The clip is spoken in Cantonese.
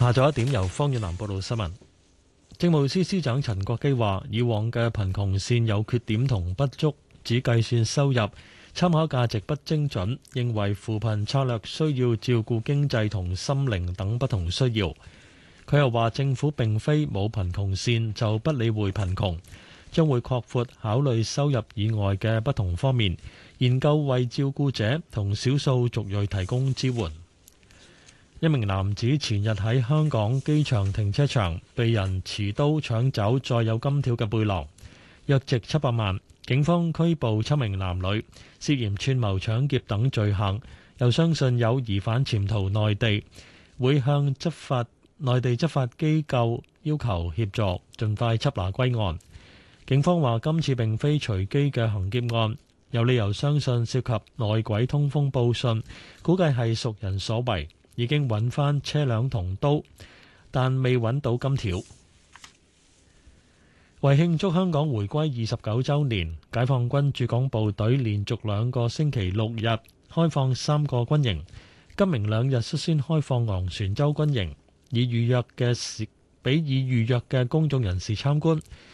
下晝1點，由方遠南報道新聞。政務司司長陳國基話，以往嘅貧窮線有缺點同不足，只計算收入，參考價值不精準，認為扶貧策略需要照顧經濟同心靈等不同需要。佢又話，政府並非冇貧窮線就不理會貧窮，將會擴闊考慮收入以外嘅不同方面，研究為照顧者同少數族裔提供支援。一名男子前日喺香港機場停車場被人持刀搶走載有金條嘅背囊，約值700萬。警方拘捕7名男女，涉嫌串謀搶劫等罪行，又相信有疑犯潛逃內地，會向內地執法機構要求協助，盡快緝拿歸案。警方話今次並非隨機嘅行劫案，有理由相信涉及內鬼通風報信，估計係熟人所為。已經揾返車輛同刀，但未揾到金條。為慶祝香港回歸29週年，解放軍駐港部隊連續2個星期6日開放3個軍營，今明2日率先開放昂船洲軍營，俾已預約嘅公眾人士參觀。